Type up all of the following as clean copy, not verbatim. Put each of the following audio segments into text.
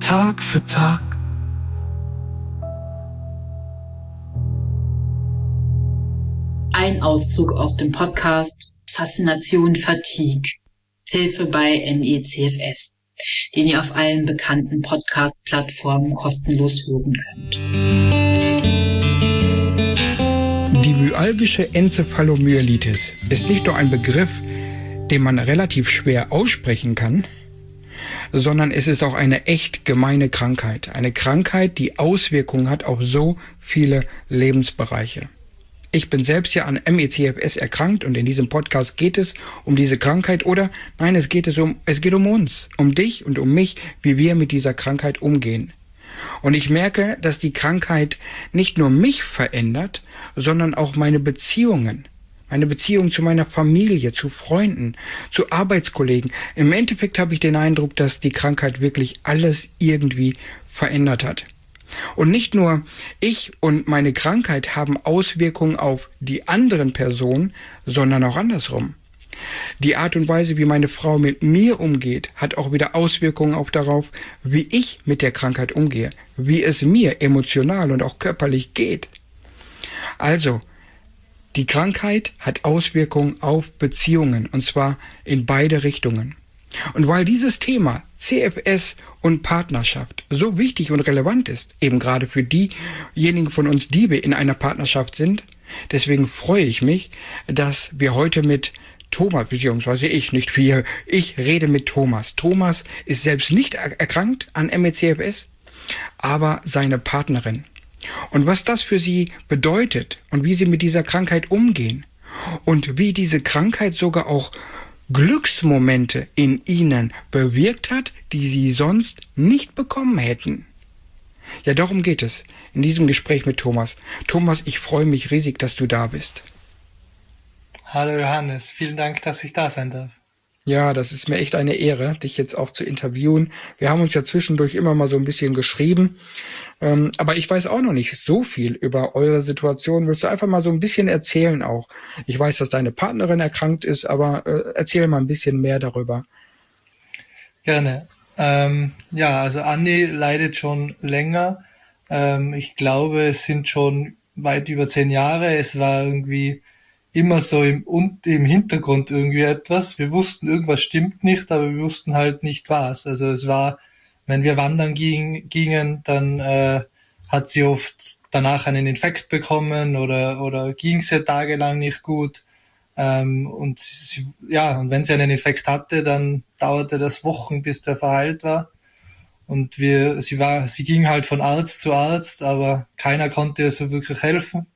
Tag für Tag. Ein Auszug aus dem Podcast Faszination Fatigue. Hilfe bei ME/CFS, den ihr auf allen bekannten Podcast-Plattformen kostenlos hören könnt. Die myalgische Enzephalomyelitis ist nicht nur ein Begriff, den man relativ schwer aussprechen kann, sondern es ist auch eine echt gemeine Krankheit. Eine Krankheit, die Auswirkungen hat auf so viele Lebensbereiche. Ich bin selbst ja an ME/CFS erkrankt und in diesem Podcast geht es um diese Krankheit es geht um uns, um dich und um mich, wie wir mit dieser Krankheit umgehen. Und ich merke, dass die Krankheit nicht nur mich verändert, sondern auch meine Beziehungen. Meine Beziehung zu meiner Familie, zu Freunden, zu Arbeitskollegen. Im Endeffekt habe ich den Eindruck, dass die Krankheit wirklich alles irgendwie verändert hat. Und nicht nur ich und meine Krankheit haben Auswirkungen auf die anderen Personen, sondern auch andersrum. Die Art und Weise, wie meine Frau mit mir umgeht, hat auch wieder Auswirkungen auf darauf, wie ich mit der Krankheit umgehe, wie es mir emotional und auch körperlich geht. Also, die Krankheit hat Auswirkungen auf Beziehungen, und zwar in beide Richtungen. Und weil dieses Thema CFS und Partnerschaft so wichtig und relevant ist, eben gerade für diejenigen von uns, die wir in einer Partnerschaft sind, deswegen freue ich mich, dass wir heute mit Thomas, beziehungsweise ich rede mit Thomas. Thomas ist selbst nicht erkrankt an ME/CFS, aber seine Partnerin. Und was das für sie bedeutet und wie sie mit dieser Krankheit umgehen und wie diese Krankheit sogar auch Glücksmomente in ihnen bewirkt hat, die sie sonst nicht bekommen hätten. Ja, darum geht es in diesem Gespräch mit Thomas. Thomas, ich freue mich riesig, dass du da bist. Hallo Johannes, vielen Dank, dass ich da sein darf. Ja, das ist mir echt eine Ehre, dich jetzt auch zu interviewen. Wir haben uns ja zwischendurch immer mal so ein bisschen geschrieben, aber ich weiß auch noch nicht so viel über eure Situation. Willst du einfach mal so ein bisschen erzählen auch? Ich weiß, dass deine Partnerin erkrankt ist, aber erzähl mal ein bisschen mehr darüber. Gerne. Also Anni leidet schon länger. Ich glaube, es sind schon weit über 10 Jahre. Es war irgendwie immer so im Hintergrund irgendwie etwas. Wir wussten, irgendwas stimmt nicht, aber wir wussten halt nicht was. Also es war, wenn wir wandern gingen, dann hat sie oft danach einen Infekt bekommen oder ging es ihr tagelang nicht gut. Und wenn sie einen Infekt hatte, dann dauerte das Wochen, bis der verheilt war. Und sie ging halt von Arzt zu Arzt, aber keiner konnte ihr so wirklich helfen.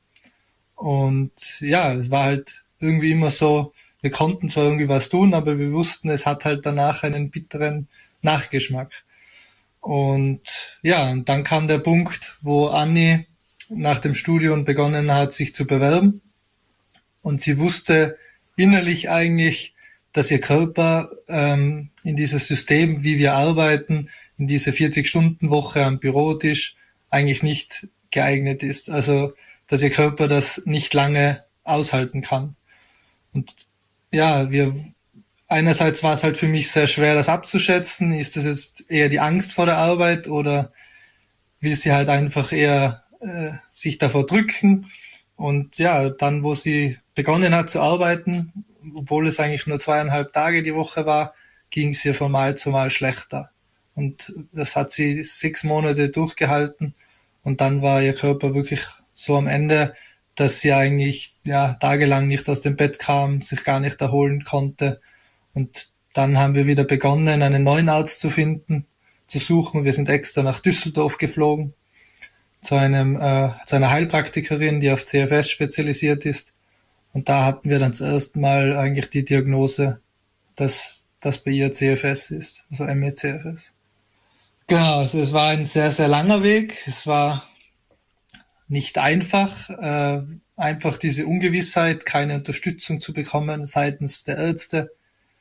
Und ja, es war halt irgendwie immer so, wir konnten zwar irgendwie was tun, aber wir wussten, es hat halt danach einen bitteren Nachgeschmack. Und ja, und dann kam der Punkt, wo Anni nach dem Studium begonnen hat, sich zu bewerben. Und sie wusste innerlich eigentlich, dass ihr Körper in dieses System, wie wir arbeiten, in diese 40-Stunden-Woche am Bürotisch eigentlich nicht geeignet ist. Also dass ihr Körper das nicht lange aushalten kann. Und ja, einerseits war es halt für mich sehr schwer, das abzuschätzen. Ist das jetzt eher die Angst vor der Arbeit oder will sie halt einfach eher sich davor drücken? Und ja, dann, wo sie begonnen hat zu arbeiten, obwohl es eigentlich nur 2,5 Tage die Woche war, ging es ihr von Mal zu Mal schlechter. Und das hat sie 6 Monate durchgehalten. Und dann war ihr Körper wirklich so am Ende, dass sie eigentlich tagelang nicht aus dem Bett kam, sich gar nicht erholen konnte. Und dann haben wir wieder begonnen, einen neuen Arzt zu suchen. Wir sind extra nach Düsseldorf geflogen zu einer Heilpraktikerin, die auf CFS spezialisiert ist. Und da hatten wir dann zuerst mal eigentlich die Diagnose, dass das bei ihr CFS ist, also ME/CFS. Genau, also es war ein sehr, sehr langer Weg. Es war nicht einfach, einfach diese Ungewissheit, keine Unterstützung zu bekommen seitens der Ärzte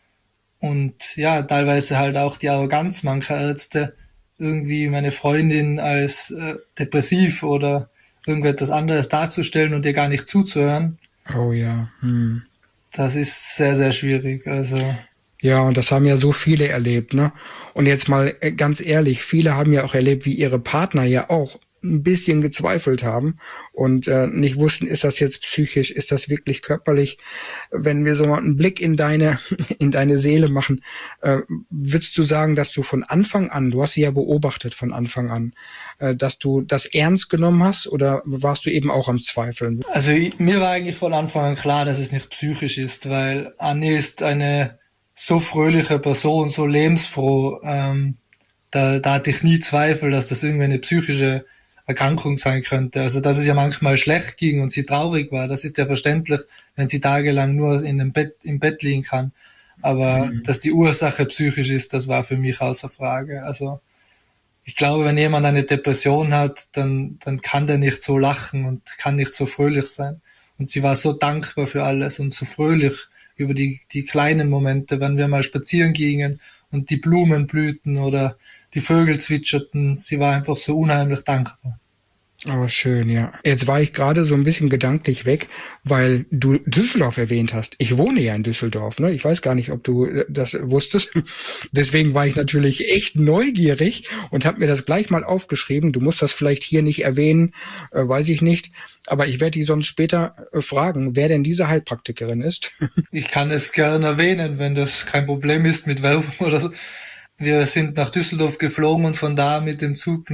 und ja, teilweise halt auch die Arroganz mancher Ärzte, irgendwie meine Freundin als depressiv oder irgendetwas anderes darzustellen und ihr gar nicht zuzuhören. Oh ja. Das ist sehr, sehr schwierig. Also Ja, und das haben ja so viele erlebt, ne? Und jetzt mal ganz ehrlich, viele haben ja auch erlebt, wie ihre Partner ja auch ein bisschen gezweifelt haben und nicht wussten, ist das jetzt psychisch, ist das wirklich körperlich? Wenn wir so mal einen Blick in deine in deine Seele machen, würdest du sagen, dass du von Anfang an, du hast sie ja beobachtet von Anfang an, dass du das ernst genommen hast oder warst du eben auch am Zweifeln? Also mir war eigentlich von Anfang an klar, dass es nicht psychisch ist, weil Anni ist eine so fröhliche Person, so lebensfroh. Da hatte ich nie Zweifel, dass das irgendwie eine psychische Erkrankung sein könnte. Also dass es ja manchmal schlecht ging und sie traurig war, das ist ja verständlich, wenn sie tagelang nur im Bett liegen kann. Aber dass die Ursache psychisch ist, das war für mich außer Frage. Also ich glaube, wenn jemand eine Depression hat, dann kann der nicht so lachen und kann nicht so fröhlich sein. Und sie war so dankbar für alles und so fröhlich über die kleinen Momente, wenn wir mal spazieren gingen und die Blumen blühten oder die Vögel zwitscherten. Sie war einfach so unheimlich dankbar. Aber schön, ja. Jetzt war ich gerade so ein bisschen gedanklich weg, weil du Düsseldorf erwähnt hast. Ich wohne ja in Düsseldorf, ne? Ich weiß gar nicht, ob du das wusstest. Deswegen war ich natürlich echt neugierig und habe mir das gleich mal aufgeschrieben. Du musst das vielleicht hier nicht erwähnen, weiß ich nicht. Aber ich werde dich sonst später fragen, wer denn diese Heilpraktikerin ist. Ich kann es gerne erwähnen, wenn das kein Problem ist mit Werbung oder so. Wir sind nach Düsseldorf geflogen und von da mit dem Zug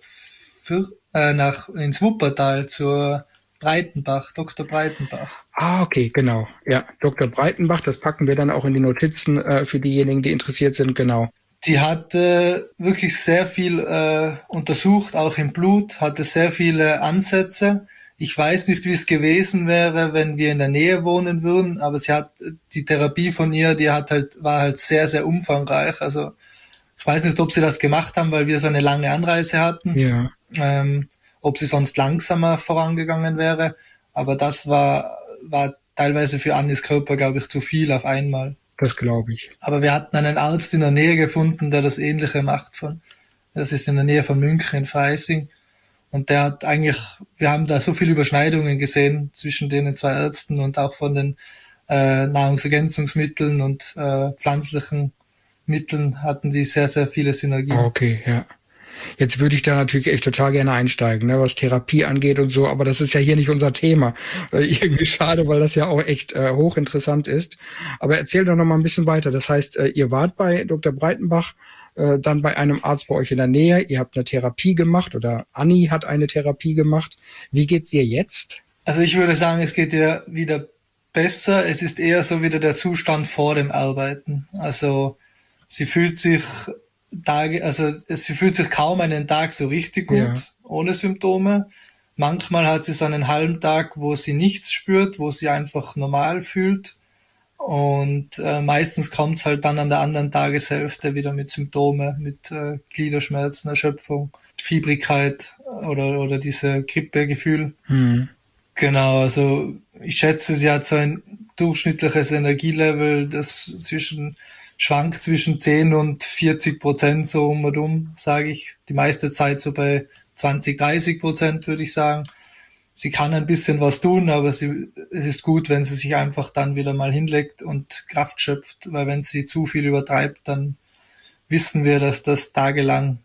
ins Wuppertal zur Breitenbach, Dr. Breitenbach. Ah, okay, genau. Ja, Dr. Breitenbach, das packen wir dann auch in die Notizen für diejenigen, die interessiert sind, genau. Die hatte wirklich sehr viel untersucht, auch im Blut, hatte sehr viele Ansätze. Ich weiß nicht, wie es gewesen wäre, wenn wir in der Nähe wohnen würden, aber die Therapie von ihr, war halt sehr, sehr umfangreich. Also ich weiß nicht, ob sie das gemacht haben, weil wir so eine lange Anreise hatten. Ja. Ob sie sonst langsamer vorangegangen wäre. Aber das war teilweise für Annis Körper, glaube ich, zu viel auf einmal. Das glaube ich. Aber wir hatten einen Arzt in der Nähe gefunden, der das Ähnliche macht. Das ist in der Nähe von München in Freising. Und wir haben da so viele Überschneidungen gesehen zwischen den zwei Ärzten und auch von den Nahrungsergänzungsmitteln und pflanzlichen Mitteln hatten die sehr, sehr viele Synergien. Okay, ja. Jetzt würde ich da natürlich echt total gerne einsteigen, ne, was Therapie angeht und so, aber das ist ja hier nicht unser Thema. Irgendwie schade, weil das ja auch echt hochinteressant ist. Aber erzähl doch noch mal ein bisschen weiter. Das heißt, ihr wart bei Dr. Breitenbach, dann bei einem Arzt bei euch in der Nähe, ihr habt eine Therapie gemacht oder Anni hat eine Therapie gemacht. Wie geht's ihr jetzt? Also ich würde sagen, es geht ihr wieder besser. Es ist eher so wieder der Zustand vor dem Arbeiten. Also sie fühlt sich kaum einen Tag so richtig gut, ohne Symptome. Manchmal hat sie so einen halben Tag, wo sie nichts spürt, wo sie einfach normal fühlt. Und meistens kommt es halt dann an der anderen Tageshälfte wieder mit Symptome, mit Gliederschmerzen, Erschöpfung, Fiebrigkeit oder diese Grippegefühl. Genau, also ich schätze, sie hat so ein durchschnittliches Energielevel, das schwankt zwischen 10 und 40% so um und um, sage ich. Die meiste Zeit so bei 20-30%, würde ich sagen. Sie kann ein bisschen was tun, aber es ist gut, wenn sie sich einfach dann wieder mal hinlegt und Kraft schöpft, weil wenn sie zu viel übertreibt, dann wissen wir, dass das tagelang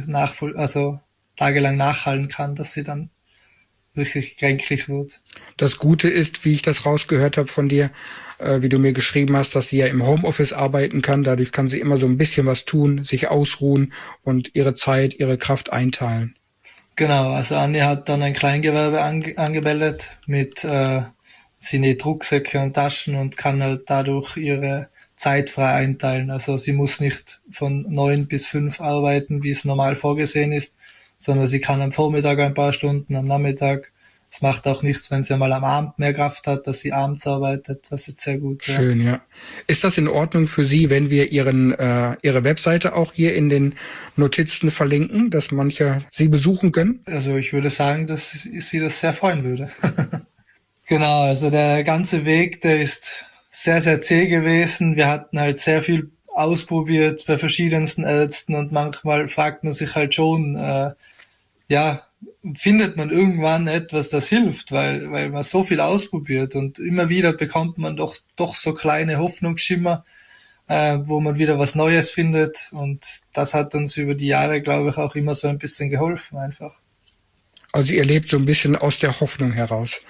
nachhallen kann, dass sie dann wirklich kränklich wird. Das Gute ist, wie ich das rausgehört habe von dir, wie du mir geschrieben hast, dass sie ja im Homeoffice arbeiten kann. Dadurch kann sie immer so ein bisschen was tun, sich ausruhen und ihre Zeit, ihre Kraft einteilen. Genau, also Anni hat dann ein Kleingewerbe angemeldet mit sie näht Rucksäcke und Taschen und kann halt dadurch ihre Zeit frei einteilen. Also sie muss nicht von 9 bis 5 arbeiten, wie es normal vorgesehen ist, sondern sie kann am Vormittag ein paar Stunden, am Nachmittag. Es macht auch nichts, wenn sie mal am Abend mehr Kraft hat, dass sie abends arbeitet. Das ist sehr gut. Schön, ja. Ist das in Ordnung für Sie, wenn wir Ihre Webseite auch hier in den Notizen verlinken, dass manche Sie besuchen können? Also ich würde sagen, dass sie das sehr freuen würde. Genau, also der ganze Weg, der ist sehr, sehr zäh gewesen. Wir hatten halt sehr viel ausprobiert bei verschiedensten Ärzten und manchmal fragt man sich halt schon, findet man irgendwann etwas, das hilft, weil man so viel ausprobiert und immer wieder bekommt man doch so kleine Hoffnungsschimmer. wo man wieder was Neues findet. Und das hat uns über die Jahre, glaube ich, auch immer so ein bisschen geholfen einfach. Also ihr lebt so ein bisschen aus der Hoffnung heraus.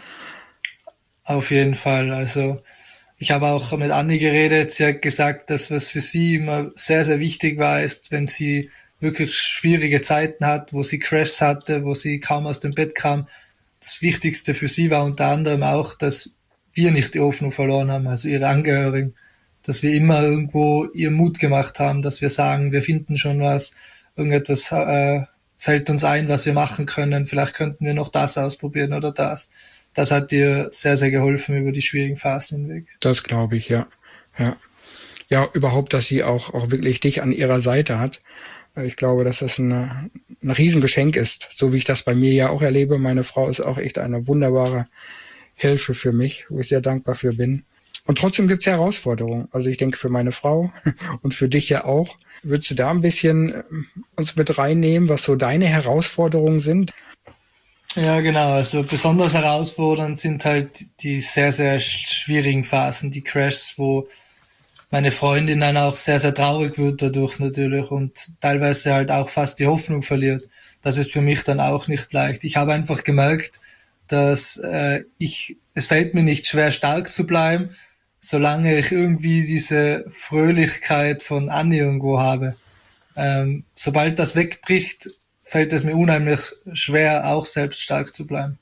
Auf jeden Fall. Also ich habe auch mit Anni geredet. Sie hat gesagt, dass was für sie immer sehr, sehr wichtig war, ist, wenn sie wirklich schwierige Zeiten hat, wo sie Crashs hatte, wo sie kaum aus dem Bett kam. Das Wichtigste für sie war unter anderem auch, dass wir nicht die Hoffnung verloren haben, also ihre Angehörigen. Dass wir immer irgendwo ihr Mut gemacht haben, dass wir sagen, wir finden schon was, irgendetwas fällt uns ein, was wir machen können. Vielleicht könnten wir noch das ausprobieren oder das. Das hat dir sehr, sehr geholfen über die schwierigen Phasen hinweg. Das glaube ich, ja. Ja, überhaupt, dass sie auch wirklich dich an ihrer Seite hat. Ich glaube, dass das ein Riesengeschenk ist, so wie ich das bei mir ja auch erlebe. Meine Frau ist auch echt eine wunderbare Hilfe für mich, wo ich sehr dankbar für bin. Und trotzdem gibt's Herausforderungen. Also ich denke für meine Frau und für dich ja auch. Würdest du da ein bisschen uns mit reinnehmen, was so deine Herausforderungen sind? Ja, genau. Also besonders herausfordernd sind halt die sehr, sehr schwierigen Phasen, die Crashs, wo meine Freundin dann auch sehr, sehr traurig wird dadurch natürlich und teilweise halt auch fast die Hoffnung verliert. Das ist für mich dann auch nicht leicht. Ich habe einfach gemerkt, dass es fällt mir nicht schwer, stark zu bleiben, solange ich irgendwie diese Fröhlichkeit von Anni irgendwo habe. Sobald das wegbricht, fällt es mir unheimlich schwer, auch selbst stark zu bleiben.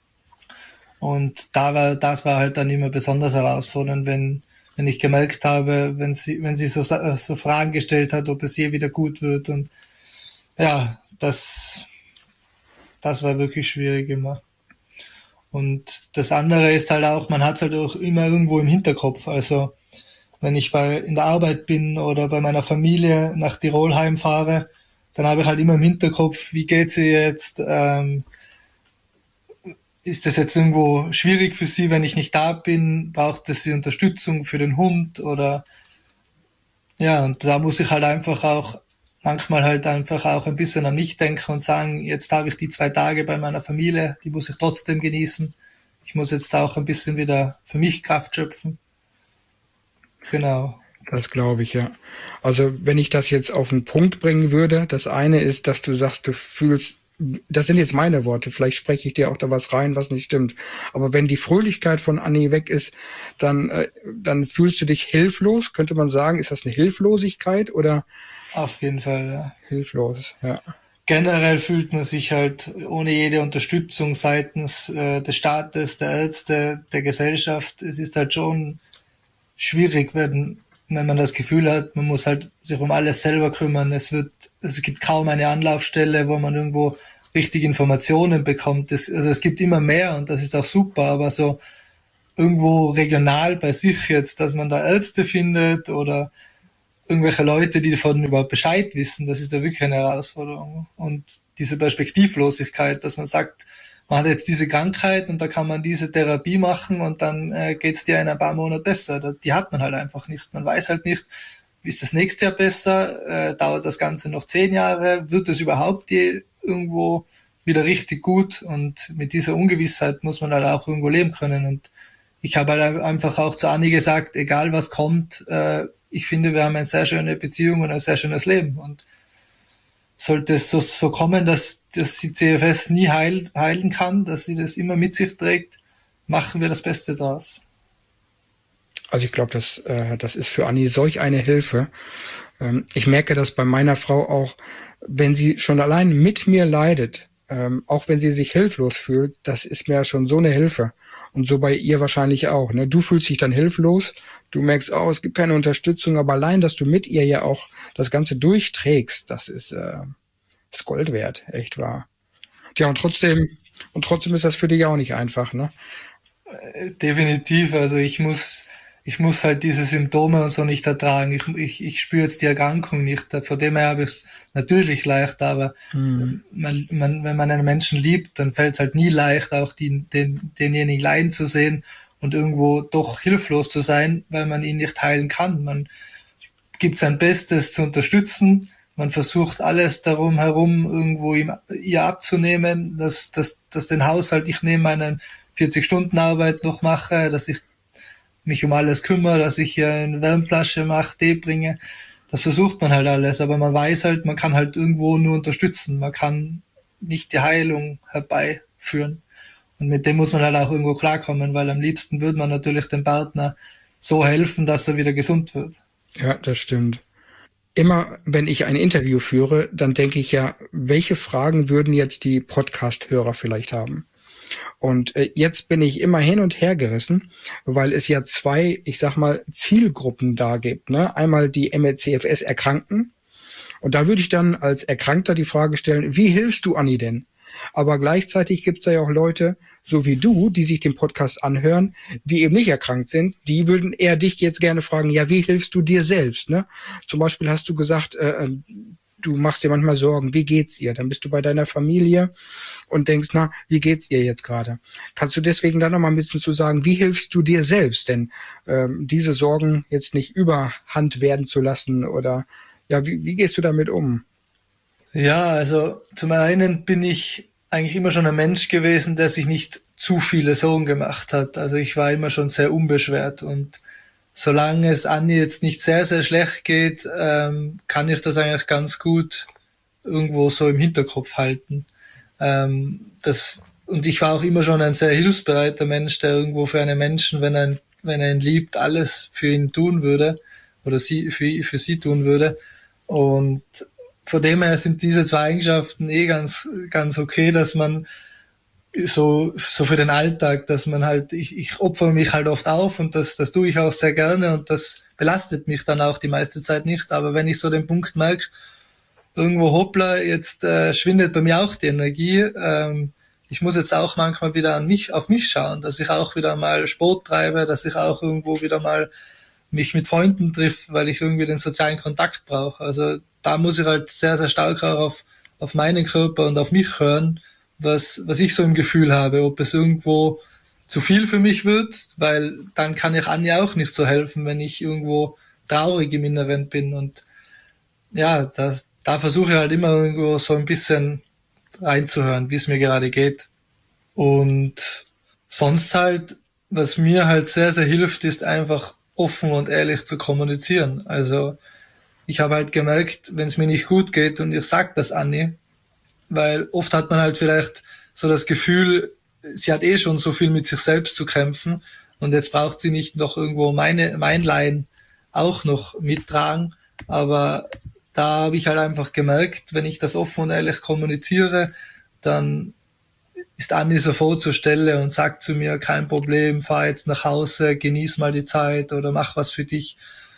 Und das war halt dann immer besonders herausfordernd, wenn ich gemerkt habe, wenn sie so Fragen gestellt hat, ob es je wieder gut wird. Und ja, das war wirklich schwierig immer. Und das andere ist halt auch, man hat es halt auch immer irgendwo im Hinterkopf. Also wenn ich in der Arbeit bin oder bei meiner Familie nach Tirol heimfahre, dann habe ich halt immer im Hinterkopf, wie geht's ihr jetzt? Ist das jetzt irgendwo schwierig für sie, wenn ich nicht da bin? Braucht es sie Unterstützung für den Hund? Oder ja, und da muss ich halt einfach auch manchmal halt einfach auch ein bisschen an mich denken und sagen, jetzt habe ich die 2 Tage bei meiner Familie, die muss ich trotzdem genießen. Ich muss jetzt auch ein bisschen wieder für mich Kraft schöpfen. Genau. Das glaube ich, ja. Also wenn ich das jetzt auf den Punkt bringen würde, das eine ist, dass du sagst, du fühlst, das sind jetzt meine Worte, vielleicht spreche ich dir auch da was rein, was nicht stimmt. Aber wenn die Fröhlichkeit von Anni weg ist, dann fühlst du dich hilflos, könnte man sagen. Ist das eine Hilflosigkeit oder? Auf jeden Fall, ja. Hilflos, ja. Generell fühlt man sich halt ohne jede Unterstützung seitens des Staates, der Ärzte, der Gesellschaft. Es ist halt schon schwierig, wenn man das Gefühl hat, man muss halt sich um alles selber kümmern. Es gibt kaum eine Anlaufstelle, wo man irgendwo richtige Informationen bekommt. Es gibt immer mehr und das ist auch super, aber so irgendwo regional bei sich jetzt, dass man da Ärzte findet oder irgendwelche Leute, die davon überhaupt Bescheid wissen, das ist ja wirklich eine Herausforderung. Und diese Perspektivlosigkeit, dass man sagt, man hat jetzt diese Krankheit und da kann man diese Therapie machen und dann geht's dir in ein paar Monaten besser. Die hat man halt einfach nicht. Man weiß halt nicht, ist das nächste Jahr besser, dauert das Ganze noch 10 Jahre, wird es überhaupt irgendwo wieder richtig gut? Und mit dieser Ungewissheit muss man halt auch irgendwo leben können. Und ich habe halt einfach auch zu Anni gesagt, egal was kommt, ich finde, wir haben eine sehr schöne Beziehung und ein sehr schönes Leben. Und sollte es so kommen, dass die CFS nie heilen kann, dass sie das immer mit sich trägt, machen wir das Beste draus. Also ich glaube, das ist für Anni solch eine Hilfe. Ich merke das bei meiner Frau auch, wenn sie schon allein mit mir leidet, auch wenn sie sich hilflos fühlt, das ist mir schon so eine Hilfe. Und so bei ihr wahrscheinlich auch. Ne? Du fühlst dich dann hilflos, du merkst, es gibt keine Unterstützung, aber allein, dass du mit ihr ja auch das Ganze durchträgst, das ist Gold wert, echt wahr. Tja, und trotzdem ist das für dich auch nicht einfach, ne? Definitiv, also ich muss halt diese Symptome und so nicht ertragen. Ich spüre jetzt die Erkrankung nicht. Von dem her habe ich es natürlich leicht, aber wenn man einen Menschen liebt, dann fällt es halt nie leicht, auch denjenigen leiden zu sehen und irgendwo doch hilflos zu sein, weil man ihn nicht heilen kann. Man gibt sein Bestes zu unterstützen. Man versucht alles darum herum irgendwo ihr abzunehmen, dass den Haushalt ich neben meinen 40-Stunden-Arbeit noch mache, dass ich mich um alles kümmere, dass ich hier eine Wärmflasche mache, Tee bringe. Das versucht man halt alles, aber man weiß halt, man kann halt irgendwo nur unterstützen. Man kann nicht die Heilung herbeiführen. Und mit dem muss man halt auch irgendwo klarkommen, weil am liebsten würde man natürlich dem Partner so helfen, dass er wieder gesund wird. Ja, das stimmt. Immer wenn ich ein Interview führe, dann denke ich ja, welche Fragen würden jetzt die Podcast-Hörer vielleicht haben? Und jetzt bin ich immer hin und her gerissen, weil es ja zwei, ich sag mal, Zielgruppen da gibt. Ne? Einmal die ME/CFS-Erkrankten. Und da würde ich dann als Erkrankter die Frage stellen, wie hilfst du Anni denn? Aber gleichzeitig gibt es ja auch Leute, so wie du, die sich den Podcast anhören, die eben nicht erkrankt sind, die würden eher dich jetzt gerne fragen, ja, wie hilfst du dir selbst? Ne? Zum Beispiel hast du gesagt, du machst dir manchmal Sorgen, wie geht's ihr? Dann bist du bei deiner Familie und denkst, na, wie geht's ihr jetzt gerade? Kannst du deswegen da nochmal ein bisschen zu sagen, wie hilfst du dir selbst denn, diese Sorgen jetzt nicht überhand werden zu lassen oder ja, wie gehst du damit um? Ja, also zum einen bin ich eigentlich immer schon ein Mensch gewesen, der sich nicht zu viele Sorgen gemacht hat. Also ich war immer schon sehr unbeschwert und solange es Anni jetzt nicht sehr, sehr schlecht geht, kann ich das eigentlich ganz gut irgendwo so im Hinterkopf halten. Und ich war auch immer schon ein sehr hilfsbereiter Mensch, der irgendwo für einen Menschen, wenn er ihn liebt, alles für ihn tun würde oder für sie tun würde. Und von dem her sind diese zwei Eigenschaften ganz okay, dass man so für den Alltag, dass man halt, ich opfere mich halt oft auf und das tue ich auch sehr gerne und das belastet mich dann auch die meiste Zeit nicht. Aber wenn ich so den Punkt merke, irgendwo hoppla, jetzt schwindet bei mir auch die Energie, ich muss jetzt auch manchmal wieder auf mich schauen, dass ich auch wieder mal Sport treibe, dass ich auch irgendwo wieder mal mich mit Freunden trifft, weil ich irgendwie den sozialen Kontakt brauche. Also da muss ich halt sehr, sehr stark auch auf meinen Körper und auf mich hören, was ich so im Gefühl habe, ob es irgendwo zu viel für mich wird, weil dann kann ich Anja auch nicht so helfen, wenn ich irgendwo traurig im Inneren bin. Und ja, da versuche ich halt immer irgendwo so ein bisschen reinzuhören, wie es mir gerade geht. Und sonst halt, was mir halt sehr, sehr hilft, ist einfach offen und ehrlich zu kommunizieren. Also ich habe halt gemerkt, wenn es mir nicht gut geht und ich sag das Anni, weil oft hat man halt vielleicht so das Gefühl, sie hat eh schon so viel mit sich selbst zu kämpfen und jetzt braucht sie nicht noch irgendwo mein Leiden auch noch mittragen. Aber da habe ich halt einfach gemerkt, wenn ich das offen und ehrlich kommuniziere, dann ist Anni sofort zur Stelle und sagt zu mir, kein Problem, fahr jetzt nach Hause, genieß mal die Zeit oder mach was für dich.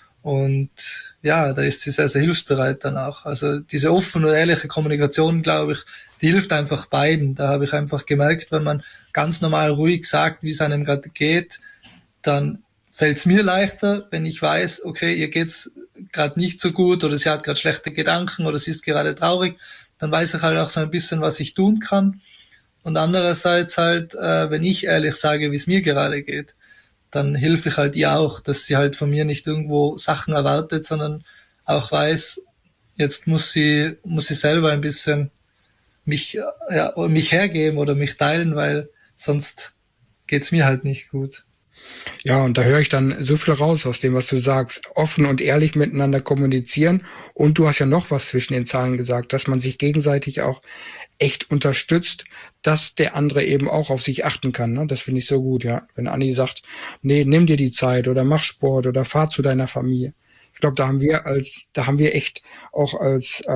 Und ja, da ist sie sehr, sehr hilfsbereit dann auch. Also diese offene und ehrliche Kommunikation, glaube ich, die hilft einfach beiden. Da habe ich einfach gemerkt, wenn man ganz normal ruhig sagt, wie es einem gerade geht, dann fällt es mir leichter, wenn ich weiß, okay, ihr geht's gerade nicht so gut oder sie hat gerade schlechte Gedanken oder sie ist gerade traurig, dann weiß ich halt auch so ein bisschen, was ich tun kann. Und andererseits halt, wenn ich ehrlich sage, wie es mir gerade geht, dann helfe ich halt ihr auch, dass sie halt von mir nicht irgendwo Sachen erwartet, sondern auch weiß, jetzt muss sie selber ein bisschen mich hergeben oder mich teilen, weil sonst geht's mir halt nicht gut. Ja, und da höre ich dann so viel raus aus dem, was du sagst. Offen und ehrlich miteinander kommunizieren. Und du hast ja noch was zwischen den Zeilen gesagt, dass man sich gegenseitig auch echt unterstützt, dass der andere eben auch auf sich achten kann. Ne? Das finde ich so gut, ja. Wenn Anni sagt, nee, nimm dir die Zeit oder mach Sport oder fahr zu deiner Familie. Ich glaube, da haben wir echt auch als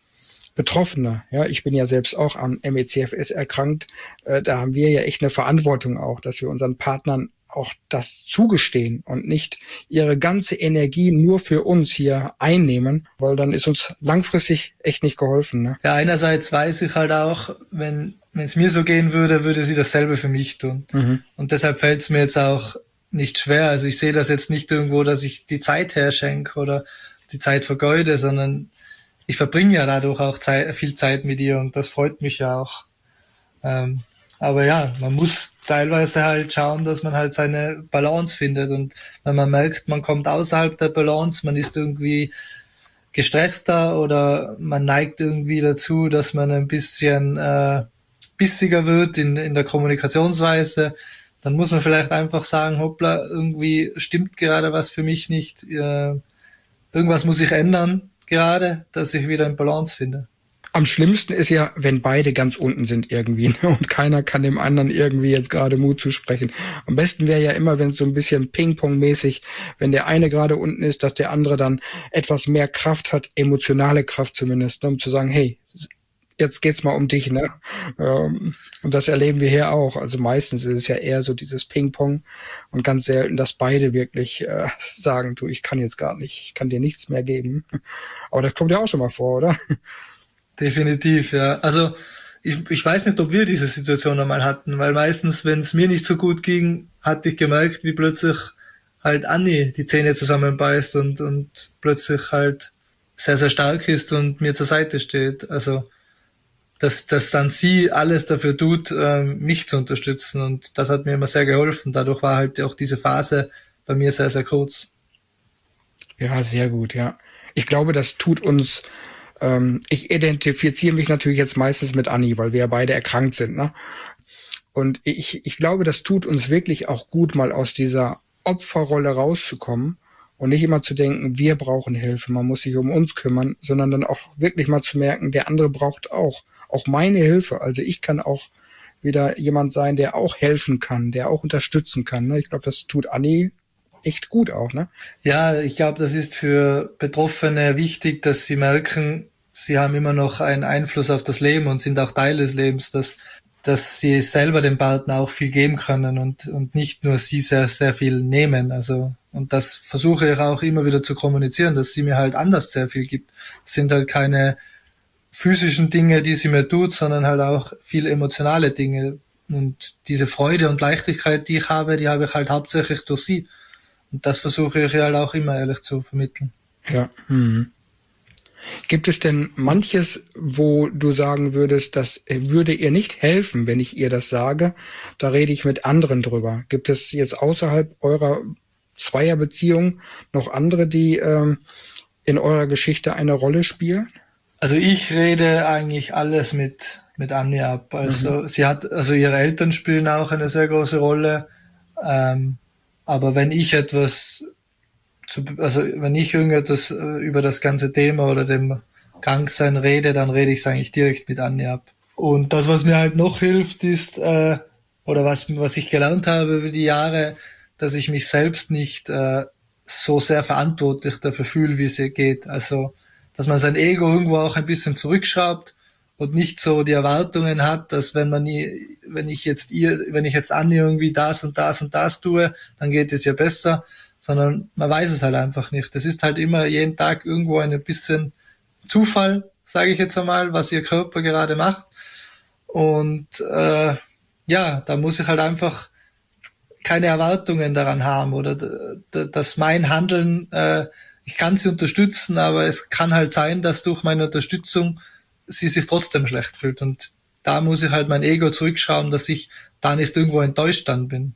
Betroffene, ja, ich bin ja selbst auch an ME/CFS erkrankt, da haben wir ja echt eine Verantwortung auch, dass wir unseren Partnern auch das zugestehen und nicht ihre ganze Energie nur für uns hier einnehmen, weil dann ist uns langfristig echt nicht geholfen. Ne? Ja, einerseits weiß ich halt auch, wenn es mir so gehen würde, würde sie dasselbe für mich tun. Mhm. Und deshalb fällt es mir jetzt auch nicht schwer. Also ich sehe das jetzt nicht irgendwo, dass ich die Zeit herschenke oder die Zeit vergeude, sondern ich verbringe ja dadurch auch viel Zeit mit ihr und das freut mich ja auch. Aber ja, man muss teilweise halt schauen, dass man halt seine Balance findet und wenn man merkt, man kommt außerhalb der Balance, man ist irgendwie gestresster oder man neigt irgendwie dazu, dass man ein bisschen bissiger wird in der Kommunikationsweise, dann muss man vielleicht einfach sagen, hoppla, irgendwie stimmt gerade was für mich nicht, irgendwas muss ich ändern gerade, dass ich wieder in Balance finde. Am schlimmsten ist ja, wenn beide ganz unten sind irgendwie, ne? Und keiner kann dem anderen irgendwie jetzt gerade Mut zusprechen. Am besten wäre ja immer, wenn es so ein bisschen Ping-Pong-mäßig, wenn der eine gerade unten ist, dass der andere dann etwas mehr Kraft hat, emotionale Kraft zumindest, ne? Um zu sagen, hey, jetzt geht's mal um dich, ne? Und das erleben wir hier auch. Also meistens ist es ja eher so dieses Ping-Pong und ganz selten, dass beide wirklich sagen, du, ich kann jetzt gar nicht, ich kann dir nichts mehr geben. Aber das kommt ja auch schon mal vor, oder? Definitiv, ja. Also ich weiß nicht, ob wir diese Situation einmal hatten, weil meistens, wenn es mir nicht so gut ging, hatte ich gemerkt, wie plötzlich halt Anni die Zähne zusammenbeißt und plötzlich halt sehr, sehr stark ist und mir zur Seite steht. Also dass dann sie alles dafür tut, mich zu unterstützen, und das hat mir immer sehr geholfen. Dadurch war halt auch diese Phase bei mir sehr, sehr kurz. Ja, sehr gut, ja. Ich glaube, das tut uns, ich identifiziere mich natürlich jetzt meistens mit Anni, weil wir ja beide erkrankt sind, ne? Und ich glaube, das tut uns wirklich auch gut, mal aus dieser Opferrolle rauszukommen und nicht immer zu denken, wir brauchen Hilfe, man muss sich um uns kümmern, sondern dann auch wirklich mal zu merken, der andere braucht auch meine Hilfe. Also ich kann auch wieder jemand sein, der auch helfen kann, der auch unterstützen kann, ne? Ich glaube, das tut Anni echt gut auch, ne? Ja, ich glaube, das ist für Betroffene wichtig, dass sie merken, sie haben immer noch einen Einfluss auf das Leben und sind auch Teil des Lebens, dass sie selber dem Partner auch viel geben können und nicht nur sie sehr, sehr viel nehmen. Also, und das versuche ich auch immer wieder zu kommunizieren, dass sie mir halt anders sehr viel gibt. Es sind halt keine physischen Dinge, die sie mir tut, sondern halt auch viel emotionale Dinge. Und diese Freude und Leichtigkeit, die ich habe, die habe ich halt hauptsächlich durch sie. Und das versuche ich halt auch immer ehrlich zu vermitteln. Ja. Gibt es denn manches, wo du sagen würdest, das würde ihr nicht helfen, wenn ich ihr das sage? Da rede ich mit anderen drüber. Gibt es jetzt außerhalb eurer Zweierbeziehung noch andere, die in eurer Geschichte eine Rolle spielen? Also ich rede eigentlich alles mit Anni ab. Also also ihre Eltern spielen auch eine sehr große Rolle. Aber wenn ich wenn ich irgendetwas über das ganze Thema oder dem Kranksein rede, dann rede ich es eigentlich direkt mit Anni ab. Und das, was mir halt noch hilft, ist, oder was ich gelernt habe über die Jahre, dass ich mich selbst nicht so sehr verantwortlich dafür fühle, wie es ihr geht. Also, dass man sein Ego irgendwo auch ein bisschen zurückschraubt und nicht so die Erwartungen hat, dass wenn ich jetzt Anni irgendwie das und das und das tue, dann geht es ihr besser, sondern man weiß es halt einfach nicht. Das ist halt immer jeden Tag irgendwo ein bisschen Zufall, sage ich jetzt einmal, was ihr Körper gerade macht. Und da muss ich halt einfach keine Erwartungen daran haben oder dass mein Handeln, ich kann sie unterstützen, aber es kann halt sein, dass durch meine Unterstützung sie sich trotzdem schlecht fühlt. Und da muss ich halt mein Ego zurückschrauben, dass ich da nicht irgendwo enttäuscht dann bin.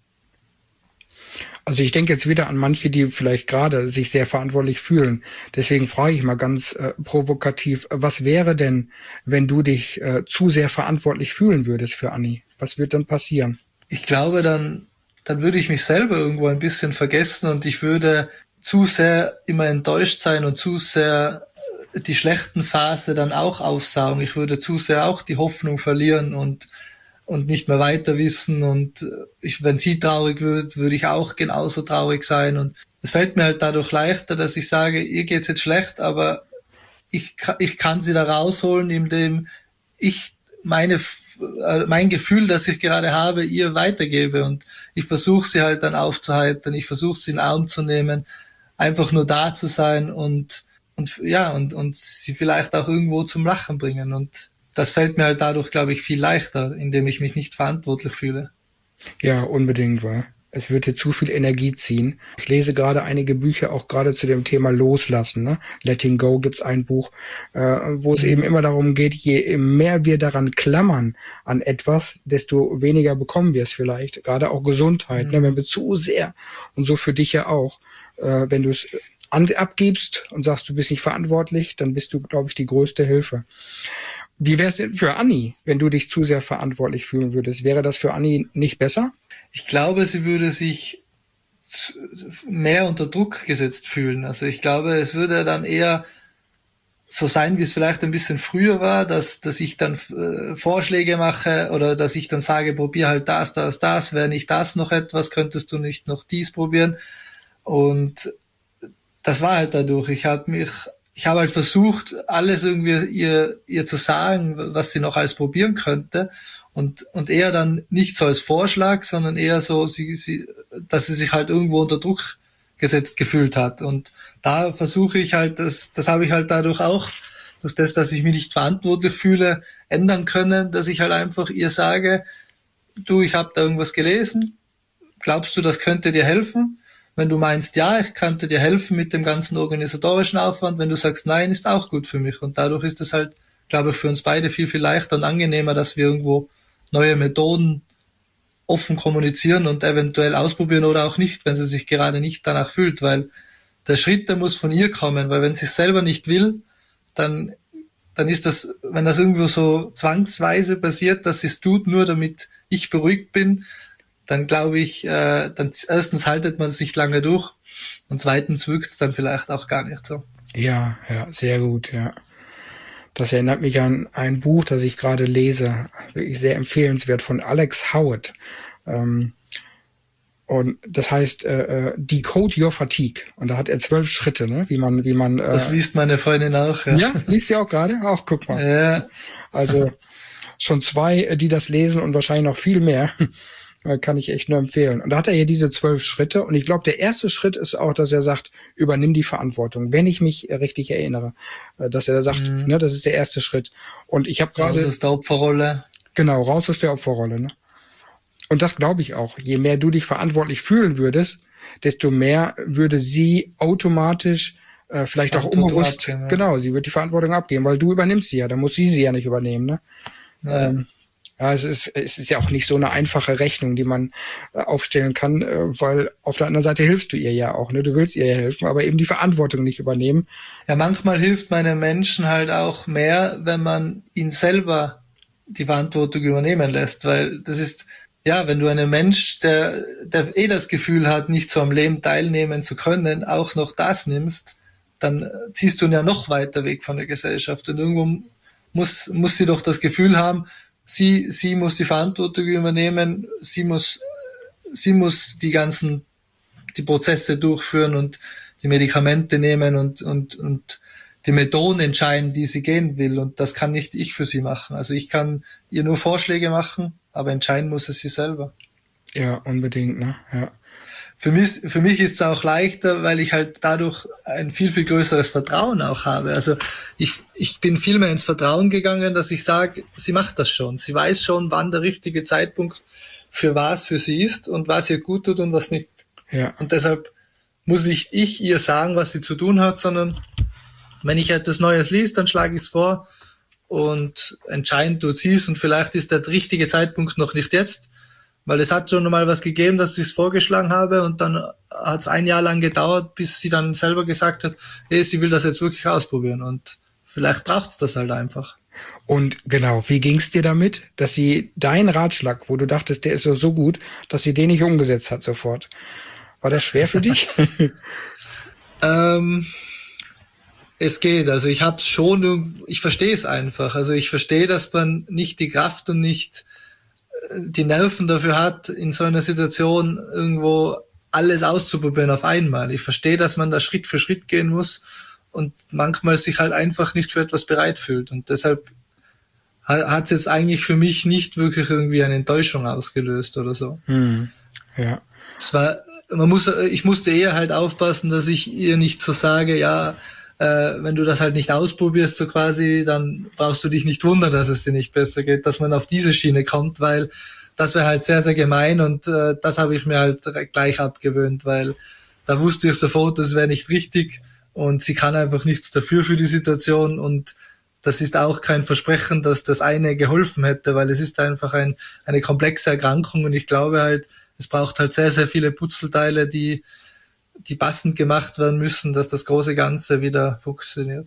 Also ich denke jetzt wieder an manche, die vielleicht gerade sich sehr verantwortlich fühlen. Deswegen frage ich mal ganz provokativ, was wäre denn, wenn du dich zu sehr verantwortlich fühlen würdest für Anni? Was wird dann passieren? Ich glaube, dann würde ich mich selber irgendwo ein bisschen vergessen und ich würde zu sehr immer enttäuscht sein und zu sehr die schlechten Phase dann auch aufsaugen. Ich würde zu sehr auch die Hoffnung verlieren und nicht mehr weiter wissen, und wenn sie traurig wird, würde ich auch genauso traurig sein, und es fällt mir halt dadurch leichter, dass ich sage, ihr geht's jetzt schlecht, aber ich kann sie da rausholen, indem ich mein Gefühl, das ich gerade habe, ihr weitergebe, und ich versuche sie halt dann aufzuheitern, ich versuche sie in den Arm zu nehmen, einfach nur da zu sein und sie vielleicht auch irgendwo zum Lachen bringen, und das fällt mir halt dadurch, glaube ich, viel leichter, indem ich mich nicht verantwortlich fühle. Ja, unbedingt, wahr. Es wird dir zu viel Energie ziehen. Ich lese gerade einige Bücher auch gerade zu dem Thema Loslassen, ne? Letting Go gibt's ein Buch, wo es eben immer darum geht, je mehr wir daran klammern an etwas, desto weniger bekommen wir es vielleicht. Gerade auch Gesundheit, ne? Wenn wir zu sehr, und so für dich ja auch, wenn du es abgibst und sagst, du bist nicht verantwortlich, dann bist du, glaube ich, die größte Hilfe. Wie wäre es denn für Anni, wenn du dich zu sehr verantwortlich fühlen würdest? Wäre das für Anni nicht besser? Ich glaube, sie würde sich mehr unter Druck gesetzt fühlen. Also ich glaube, es würde dann eher so sein, wie es vielleicht ein bisschen früher war, dass ich dann Vorschläge mache oder dass ich dann sage, probier halt das, wäre nicht das noch etwas, könntest du nicht noch dies probieren? Und das war halt dadurch. Ich habe halt versucht, alles irgendwie ihr zu sagen, was sie noch alles probieren könnte und eher dann nicht so als Vorschlag, sondern eher so, dass sie sich halt irgendwo unter Druck gesetzt gefühlt hat. Und da versuche ich halt, das habe ich halt dadurch auch, durch das, dass ich mich nicht verantwortlich fühle, ändern können, dass ich halt einfach ihr sage, du, ich habe da irgendwas gelesen, glaubst du, das könnte dir helfen? Wenn du meinst, ja, ich könnte dir helfen mit dem ganzen organisatorischen Aufwand, wenn du sagst, nein, ist auch gut für mich. Und dadurch ist es halt, glaube ich, für uns beide viel, viel leichter und angenehmer, dass wir irgendwo neue Methoden offen kommunizieren und eventuell ausprobieren oder auch nicht, wenn sie sich gerade nicht danach fühlt, weil der Schritt, der muss von ihr kommen, weil wenn sie es selber nicht will, dann ist das, wenn das irgendwo so zwangsweise passiert, dass sie es tut, nur damit ich beruhigt bin, dann glaube ich, dann erstens haltet man es nicht lange durch und zweitens wirkt es dann vielleicht auch gar nicht so. Ja, sehr gut, ja. Das erinnert mich an ein Buch, das ich gerade lese, wirklich sehr empfehlenswert, von Alex Howard. Und das heißt Decode Your Fatigue. Und da hat er 12 Schritte, ne? Wie man. Das liest meine Freundin auch. Ja, liest sie auch gerade? Auch, guck mal. Ja. Also schon 2, die das lesen und wahrscheinlich noch viel mehr. Kann ich echt nur empfehlen. Und da hat er hier diese 12 Schritte. Und ich glaube, der erste Schritt ist auch, dass er sagt, übernimm die Verantwortung. Wenn ich mich richtig erinnere, dass er da sagt, ne, das ist der erste Schritt. Und ich habe gerade... Raus aus der Opferrolle. Genau, raus aus der Opferrolle. Ne? Und das glaube ich auch. Je mehr du dich verantwortlich fühlen würdest, desto mehr würde sie automatisch vielleicht auch unbewusst... Abgeben, ja. Genau, sie wird die Verantwortung abgeben, weil du übernimmst sie ja. Dann muss sie ja nicht übernehmen. Ne? Ja. Ja, es ist ja auch nicht so eine einfache Rechnung, die man aufstellen kann, weil auf der anderen Seite hilfst du ihr ja auch, ne? Du willst ihr ja helfen, aber eben die Verantwortung nicht übernehmen. Ja, manchmal hilft man einem Menschen halt auch mehr, wenn man ihn selber die Verantwortung übernehmen lässt, weil das ist, ja, wenn du einen Mensch, der das Gefühl hat, nicht so am Leben teilnehmen zu können, auch noch das nimmst, dann ziehst du ihn ja noch weiter weg von der Gesellschaft und irgendwo muss sie doch das Gefühl haben, sie muss die Verantwortung übernehmen, sie muss die Prozesse durchführen und die Medikamente nehmen und die Methoden entscheiden, die sie gehen will. Und das kann nicht ich für sie machen. Also ich kann ihr nur Vorschläge machen, aber entscheiden muss es sie selber. Ja, unbedingt, ne? Ja. Für mich ist es auch leichter, weil ich halt dadurch ein viel, viel größeres Vertrauen auch habe. Also ich bin viel mehr ins Vertrauen gegangen, dass ich sage, sie macht das schon. Sie weiß schon, wann der richtige Zeitpunkt für was für sie ist und was ihr gut tut und was nicht. Ja. Und deshalb muss nicht ich ihr sagen, was sie zu tun hat, sondern wenn ich etwas Neues liest, dann schlage ich es vor und entscheidend tut sie es und vielleicht ist der richtige Zeitpunkt noch nicht jetzt, weil es hat schon mal was gegeben, dass ich es vorgeschlagen habe und dann hat es 1 Jahr lang gedauert, bis sie dann selber gesagt hat, hey, sie will das jetzt wirklich ausprobieren und vielleicht braucht es das halt einfach. Und genau, wie ging es dir damit, dass sie deinen Ratschlag, wo du dachtest, der ist so gut, dass sie den nicht umgesetzt hat sofort? War das schwer für dich? Es geht, also ich verstehe es einfach. Also ich verstehe, dass man nicht die Kraft und nicht die Nerven dafür hat, in so einer Situation irgendwo alles auszuprobieren auf einmal. Ich verstehe, dass man da Schritt für Schritt gehen muss und manchmal sich halt einfach nicht für etwas bereit fühlt. Und deshalb hat es jetzt eigentlich für mich nicht wirklich irgendwie eine Enttäuschung ausgelöst oder so. Ja. Ich musste eher halt aufpassen, dass ich ihr nicht so sage, ja, wenn du das halt nicht ausprobierst, so quasi, dann brauchst du dich nicht wundern, dass es dir nicht besser geht, dass man auf diese Schiene kommt, weil das wäre halt sehr, sehr gemein und das habe ich mir halt gleich abgewöhnt, weil da wusste ich sofort, das wäre nicht richtig und sie kann einfach nichts dafür für die Situation und das ist auch kein Versprechen, dass das eine geholfen hätte, weil es ist einfach eine komplexe Erkrankung und ich glaube halt, es braucht halt sehr, sehr viele Puzzleteile, die passend gemacht werden müssen, dass das große Ganze wieder funktioniert.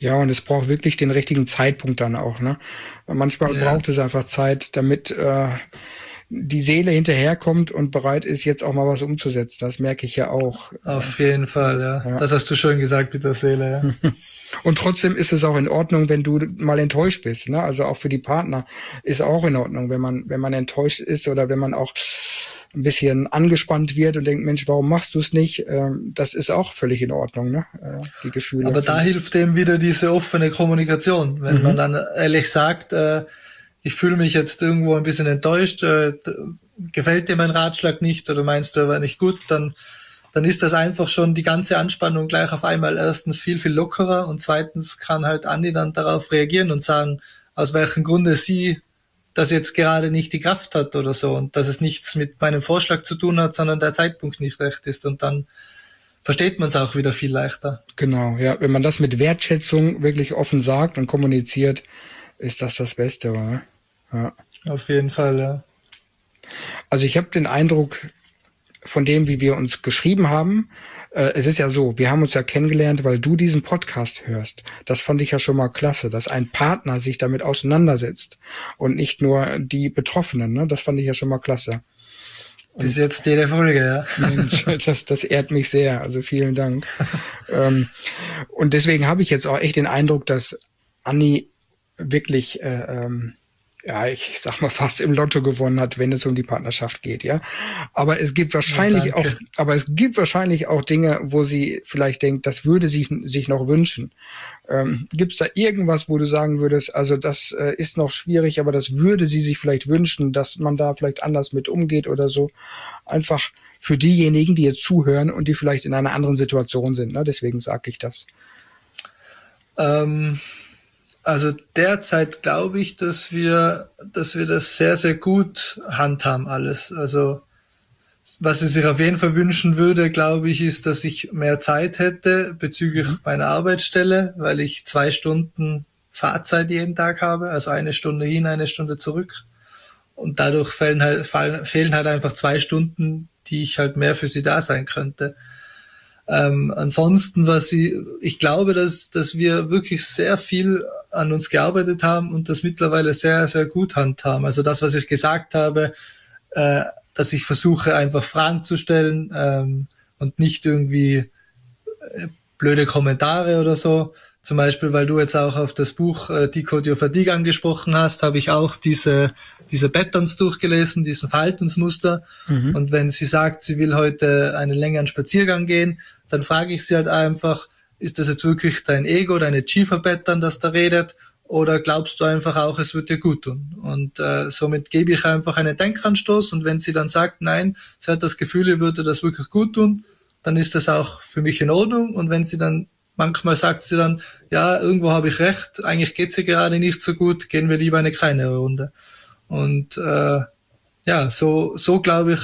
Ja, und es braucht wirklich den richtigen Zeitpunkt dann auch, ne? Manchmal braucht es einfach Zeit, damit die Seele hinterherkommt und bereit ist, jetzt auch mal was umzusetzen. Das merke ich ja auch. Auf jeden Fall, ja. Das hast du schön gesagt mit der Seele, ja. Und trotzdem ist es auch in Ordnung, wenn du mal enttäuscht bist, ne? Also auch für die Partner ist auch in Ordnung, wenn man enttäuscht ist oder wenn man auch ein bisschen angespannt wird und denkt, Mensch, warum machst du es nicht? Das ist auch völlig in Ordnung, ne? Die Gefühle. Aber da hilft eben wieder diese offene Kommunikation. Wenn man dann ehrlich sagt, ich fühle mich jetzt irgendwo ein bisschen enttäuscht, gefällt dir mein Ratschlag nicht oder meinst du, er war nicht gut, dann ist das einfach schon die ganze Anspannung gleich auf einmal erstens viel, viel lockerer und zweitens kann halt Andi dann darauf reagieren und sagen, aus welchem Grunde sie das jetzt gerade nicht die Kraft hat oder so und dass es nichts mit meinem Vorschlag zu tun hat, sondern der Zeitpunkt nicht recht ist und dann versteht man es auch wieder viel leichter. Genau, ja. Wenn man das mit Wertschätzung wirklich offen sagt und kommuniziert, ist das Beste, oder? Ja. Auf jeden Fall, ja. Also ich habe den Eindruck, von dem, wie wir uns geschrieben haben, es ist ja so, wir haben uns ja kennengelernt, weil du diesen Podcast hörst. Das fand ich ja schon mal klasse, dass ein Partner sich damit auseinandersetzt und nicht nur die Betroffenen, ne? Das fand ich ja schon mal klasse. Bis jetzt jede Folge, ja. Mensch, das ehrt mich sehr, also vielen Dank. Und deswegen habe ich jetzt auch echt den Eindruck, dass Anni wirklich ja, ich sag mal, fast im Lotto gewonnen hat, wenn es um die Partnerschaft geht, ja. Aber es gibt wahrscheinlich auch Dinge, wo sie vielleicht denkt, das würde sich noch wünschen. Gibt's da irgendwas, wo du sagen würdest, also das ist noch schwierig, aber das würde sie sich vielleicht wünschen, dass man da vielleicht anders mit umgeht oder so? Einfach für diejenigen, die jetzt zuhören und die vielleicht in einer anderen Situation sind, ne? Deswegen sage ich das. Also derzeit glaube ich, dass wir das sehr, sehr gut handhaben alles. Also was ich sich auf jeden Fall wünschen würde, glaube ich, ist, dass ich mehr Zeit hätte bezüglich meiner Arbeitsstelle, weil ich 2 Stunden Fahrzeit jeden Tag habe, also 1 Stunde hin, 1 Stunde zurück. Und dadurch fehlen halt einfach 2 Stunden, die ich halt mehr für sie da sein könnte. Ansonsten, ich glaube, dass wir wirklich sehr viel an uns gearbeitet haben und das mittlerweile sehr, sehr gut handhaben. Also das, was ich gesagt habe, dass ich versuche, einfach Fragen zu stellen und nicht irgendwie blöde Kommentare oder so. Zum Beispiel, weil du jetzt auch auf das Buch Decode Your Fatigue angesprochen hast, habe ich auch diese Patterns durchgelesen, diesen Verhaltensmuster. Und wenn sie sagt, sie will heute einen längeren Spaziergang gehen, dann frage ich sie halt einfach, ist das jetzt wirklich dein Ego, deine Achiever-Pattern, das da redet? Oder glaubst du einfach auch, es wird dir gut tun? Und somit gebe ich einfach einen Denkanstoß. Und wenn sie dann sagt, nein, sie hat das Gefühl, ihr würde das wirklich gut tun, dann ist das auch für mich in Ordnung. Und wenn sie dann, manchmal sagt sie dann, ja, irgendwo habe ich recht, eigentlich geht's ihr gerade nicht so gut, gehen wir lieber eine kleinere Runde. Und ja, so glaube ich,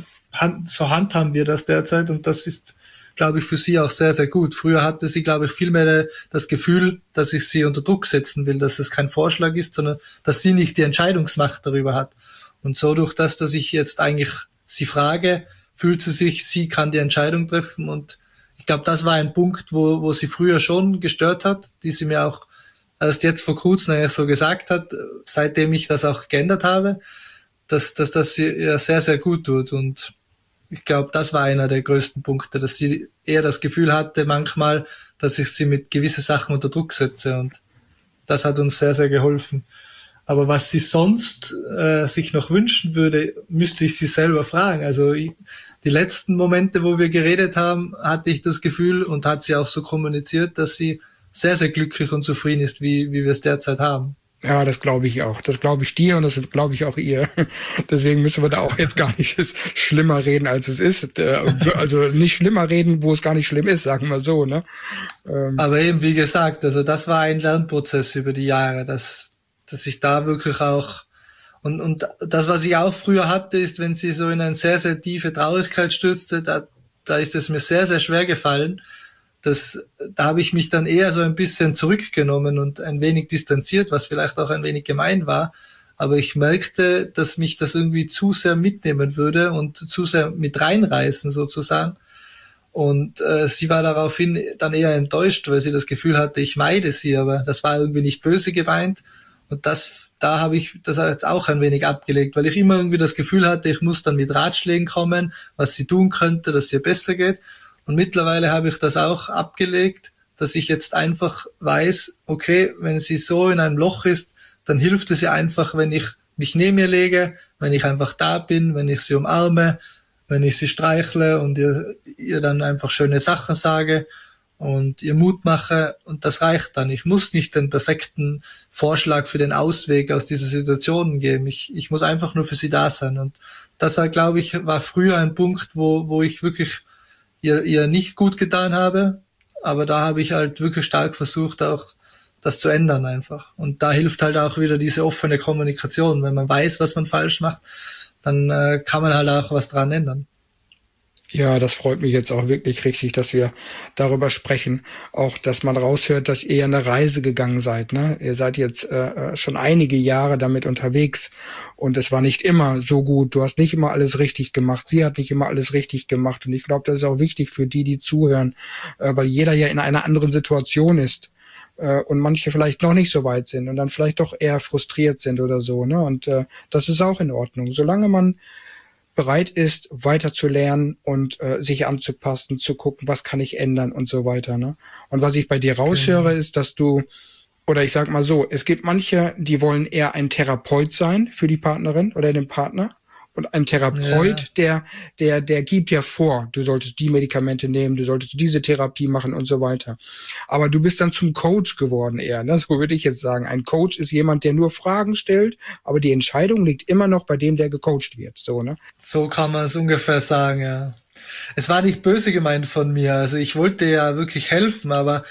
so handhaben wir das derzeit und das ist, glaube ich, für sie auch sehr, sehr gut. Früher hatte sie, glaube ich, viel mehr das Gefühl, dass ich sie unter Druck setzen will, dass es kein Vorschlag ist, sondern dass sie nicht die Entscheidungsmacht darüber hat. Und so durch das, dass ich jetzt eigentlich sie frage, fühlt sie sich, sie kann die Entscheidung treffen und ich glaube, das war ein Punkt, wo sie früher schon gestört hat, die sie mir auch erst jetzt vor kurzem eigentlich so gesagt hat, seitdem ich das auch geändert habe, dass das ihr sehr, sehr gut tut. Und ich glaube, das war einer der größten Punkte, dass sie eher das Gefühl hatte manchmal, dass ich sie mit gewissen Sachen unter Druck setze. Und das hat uns sehr, sehr geholfen. Aber was sie sonst sich noch wünschen würde, müsste ich sie selber fragen. Also die letzten Momente, wo wir geredet haben, hatte ich das Gefühl und hat sie auch so kommuniziert, dass sie sehr, sehr glücklich und zufrieden ist, wie wir es derzeit haben. Ja, das glaube ich auch. Das glaube ich dir und das glaube ich auch ihr. Deswegen müssen wir da auch jetzt gar nicht schlimmer reden, als es ist. Also nicht schlimmer reden, wo es gar nicht schlimm ist, sagen wir so, ne? Aber eben, wie gesagt, also das war ein Lernprozess über die Jahre, dass ich da wirklich auch und das, was ich auch früher hatte, ist, wenn sie so in eine sehr, sehr tiefe Traurigkeit stürzte, da ist es mir sehr, sehr schwer gefallen. Da habe ich mich dann eher so ein bisschen zurückgenommen und ein wenig distanziert, was vielleicht auch ein wenig gemein war. Aber ich merkte, dass mich das irgendwie zu sehr mitnehmen würde und zu sehr mit reinreißen sozusagen. Und sie war daraufhin dann eher enttäuscht, weil sie das Gefühl hatte, ich meide sie, aber das war irgendwie nicht böse gemeint. Und da habe ich das jetzt auch ein wenig abgelegt, weil ich immer irgendwie das Gefühl hatte, ich muss dann mit Ratschlägen kommen, was sie tun könnte, dass es ihr besser geht. Und mittlerweile habe ich das auch abgelegt, dass ich jetzt einfach weiß, okay, wenn sie so in einem Loch ist, dann hilft es ihr einfach, wenn ich mich neben ihr lege, wenn ich einfach da bin, wenn ich sie umarme, wenn ich sie streichle und ihr dann einfach schöne Sachen sage und ihr Mut mache, und das reicht dann. Ich muss nicht den perfekten Vorschlag für den Ausweg aus dieser Situation geben. Ich muss einfach nur für sie da sein. Und das, glaube ich, war früher ein Punkt, wo ich wirklich ihr nicht gut getan habe. Aber da habe ich halt wirklich stark versucht, auch das zu ändern einfach. Und da hilft halt auch wieder diese offene Kommunikation. Wenn man weiß, was man falsch macht, dann kann man halt auch was dran ändern. Ja, das freut mich jetzt auch wirklich richtig, dass wir darüber sprechen. Auch, dass man raushört, dass ihr eine Reise gegangen seid, ne? Ihr seid jetzt schon einige Jahre damit unterwegs und es war nicht immer so gut. Du hast nicht immer alles richtig gemacht. Sie hat nicht immer alles richtig gemacht. Und ich glaube, das ist auch wichtig für die zuhören, weil jeder ja in einer anderen Situation ist. Und manche vielleicht noch nicht so weit sind und dann vielleicht doch eher frustriert sind oder so, ne? Und das ist auch in Ordnung. Solange man bereit ist, weiter zu lernen und sich anzupassen, zu gucken, was kann ich ändern und so weiter, ne? Und was ich bei dir raushöre, ist, dass du, oder ich sag mal so, es gibt manche, die wollen eher ein Therapeut sein für die Partnerin oder den Partner. Und ein Therapeut, der gibt ja vor, du solltest die Medikamente nehmen, du solltest diese Therapie machen und so weiter. Aber du bist dann zum Coach geworden eher, ne? So würde ich jetzt sagen. Ein Coach ist jemand, der nur Fragen stellt, aber die Entscheidung liegt immer noch bei dem, der gecoacht wird, so, ne? So kann man es ungefähr sagen, ja. Es war nicht böse gemeint von mir, also ich wollte ja wirklich helfen, aber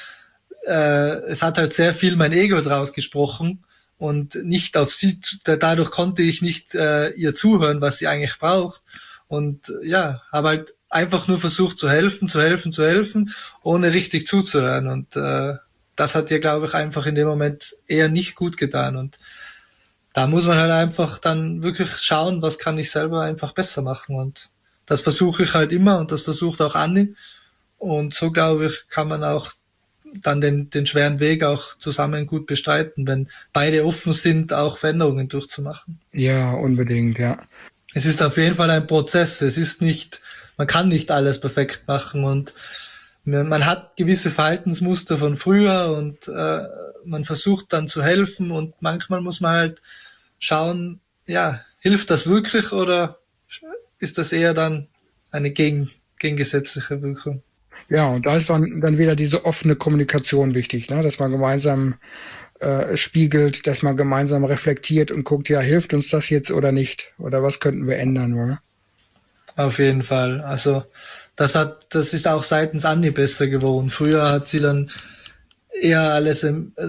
es hat halt sehr viel mein Ego draus gesprochen und nicht auf sie, dadurch konnte ich nicht ihr zuhören, was sie eigentlich braucht. Und ja, habe halt einfach nur versucht zu helfen, ohne richtig zuzuhören. Und das hat ihr, glaube ich, einfach in dem Moment eher nicht gut getan. Und da muss man halt einfach dann wirklich schauen, was kann ich selber einfach besser machen. Und das versuche ich halt immer und das versucht auch Anni. Und so, glaube ich, kann man auch dann den schweren Weg auch zusammen gut bestreiten, wenn beide offen sind, auch Veränderungen durchzumachen. Ja, unbedingt, ja. Es ist auf jeden Fall ein Prozess. Es ist nicht, man kann nicht alles perfekt machen und man hat gewisse Verhaltensmuster von früher und man versucht dann zu helfen und manchmal muss man halt schauen, ja, hilft das wirklich oder ist das eher dann eine gegengesetzliche Wirkung? Ja, und da ist dann wieder diese offene Kommunikation wichtig, ne? Dass man gemeinsam spiegelt, dass man gemeinsam reflektiert und guckt, ja, hilft uns das jetzt oder nicht? Oder was könnten wir ändern, oder? Auf jeden Fall. Also das ist auch seitens Anni besser geworden. Früher hat sie dann eher alles